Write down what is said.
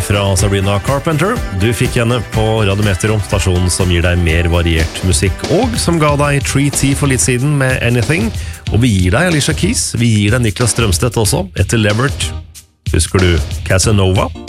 fra Sabrina Carpenter. Du fikk henne på Radiometro, stasjonen som gir deg mer variert musikk, og som ga deg 3T for litt siden med Anything. Og vi gir deg Alicia Keys, vi gir deg Niklas Strømstedt også, etter Levert. Husker du Casanova?